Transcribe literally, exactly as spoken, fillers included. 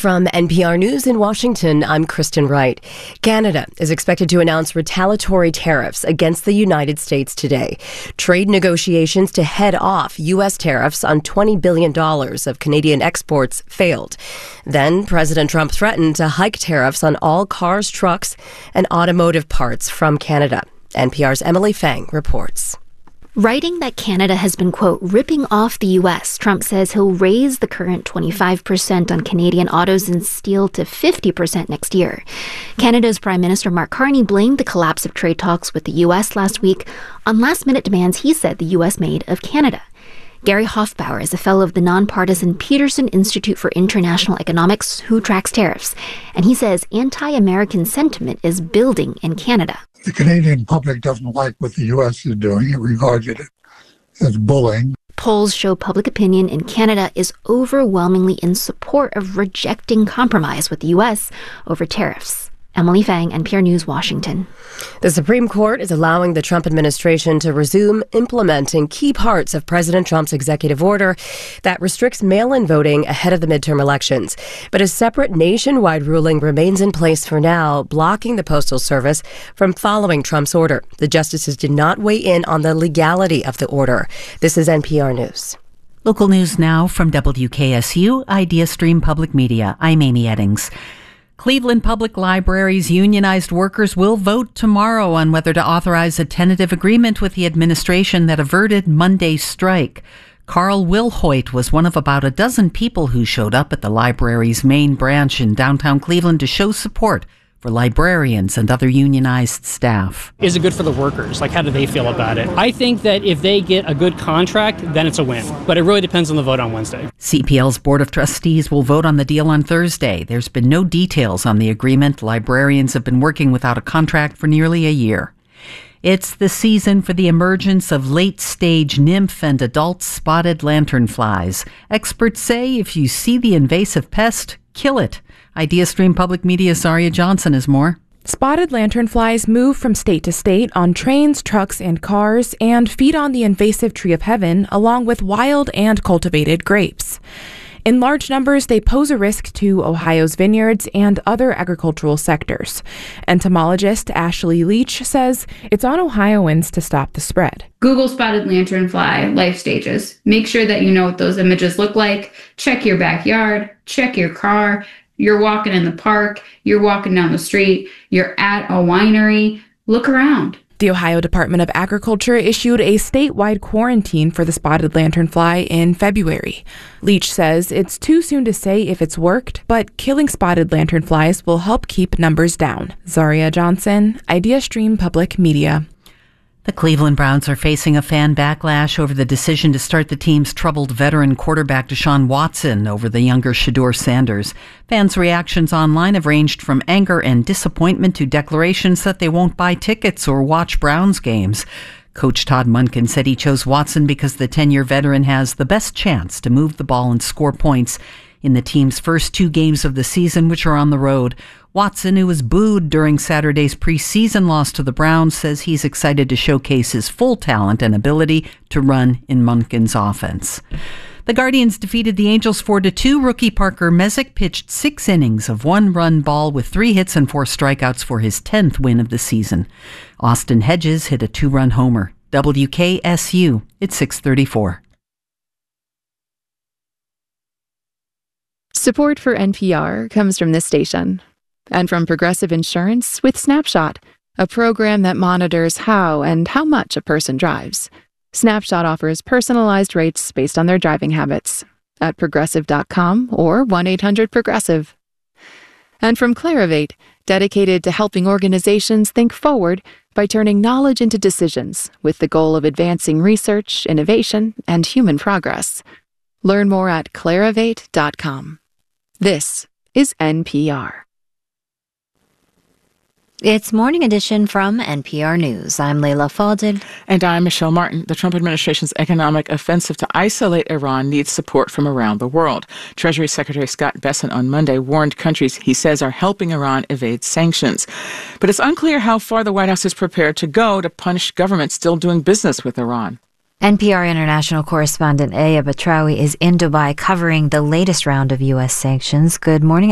From N P R News in Washington, I'm Kristen Wright. Canada is expected to announce retaliatory tariffs against the United States today. Trade negotiations to head off U S tariffs on twenty billion dollars of Canadian exports failed. Then President Trump threatened to hike tariffs on all cars, trucks, and automotive parts from Canada. N P R's Emily Fang reports. Writing that Canada has been, quote, ripping off the U S, Trump says he'll raise the current twenty-five percent on Canadian autos and steel to fifty percent next year. Canada's Prime Minister Mark Carney blamed the collapse of trade talks with the U S last week on last-minute demands he said the U S made of Canada. Gary Hofbauer is a fellow of the nonpartisan Peterson Institute for International Economics who tracks tariffs, and he says anti-American sentiment is building in Canada. The Canadian public doesn't like what the U S is doing. It regards it as bullying. Polls show public opinion in Canada is overwhelmingly in support of rejecting compromise with the U S over tariffs. Emily Fang, N P R News, Washington. The Supreme Court is allowing the Trump administration to resume implementing key parts of President Trump's executive order that restricts mail-in voting ahead of the midterm elections. But a separate nationwide ruling remains in place for now, blocking the Postal Service from following Trump's order. The justices did not weigh in on the legality of the order. This is N P R News. Local news now from W K S U, Idea Stream Public Media. I'm Amy Eddings. Cleveland Public Library's unionized workers will vote tomorrow on whether to authorize a tentative agreement with the administration that averted Monday's strike. Carl Wilhoit was one of about a dozen people who showed up at the library's main branch in downtown Cleveland to show support for librarians and other unionized staff. Is it good for the workers? Like, how do they feel about it? I think that if they get a good contract, then it's a win. But it really depends on the vote on Wednesday. C P L's Board of Trustees will vote on the deal on Thursday. There's been no details on the agreement. Librarians have been working without a contract for nearly a year. It's the season for the emergence of late-stage nymph and adult spotted lanternflies. Experts say if you see the invasive pest, kill it. Idea Stream Public Media's Zaria Johnson has more. Spotted lanternflies move from state to state on trains, trucks, and cars and feed on the invasive tree of heaven along with wild and cultivated grapes. In large numbers, they pose a risk to Ohio's vineyards and other agricultural sectors. Entomologist Ashley Leach says it's on Ohioans to stop the spread. Google spotted lanternfly life stages. Make sure that you know what those images look like. Check your backyard. Check your car. You're walking in the park, you're walking down the street, you're at a winery. Look around. The Ohio Department of Agriculture issued a statewide quarantine for the spotted lanternfly in February. Leach says it's too soon to say if it's worked, but killing spotted lanternflies will help keep numbers down. Zaria Johnson, Idea Stream Public Media. The Cleveland Browns are facing a fan backlash over the decision to start the team's troubled veteran quarterback Deshaun Watson over the younger Shedeur Sanders. Fans' reactions online have ranged from anger and disappointment to declarations that they won't buy tickets or watch Browns games. Coach Todd Monken said he chose Watson because the ten-year veteran has the best chance to move the ball and score points in the team's first two games of the season, which are on the road. Watson, who was booed during Saturday's preseason loss to the Browns, says he's excited to showcase his full talent and ability to run in Monken's offense. The Guardians defeated the Angels four to two. Rookie Parker Messick pitched six innings of one-run ball with three hits and four strikeouts for his tenth win of the season. Austin Hedges hit a two-run homer. W K S U, it's six thirty-four. Support for N P R comes from this station and from Progressive Insurance with Snapshot, a program that monitors how and how much a person drives. Snapshot offers personalized rates based on their driving habits at progressive dot com or one eight hundred progressive. And from Clarivate, dedicated to helping organizations think forward by turning knowledge into decisions with the goal of advancing research, innovation, and human progress. Learn more at clarivate dot com. This is N P R. It's Morning Edition from N P R News. I'm Leila Fadel. And I'm Michelle Martin. The Trump administration's economic offensive to isolate Iran needs support from around the world. Treasury Secretary Scott Bessent on Monday warned countries he says are helping Iran evade sanctions. But it's unclear how far the White House is prepared to go to punish governments still doing business with Iran. N P R international correspondent Aya Batrawi is in Dubai covering the latest round of U S sanctions. Good morning.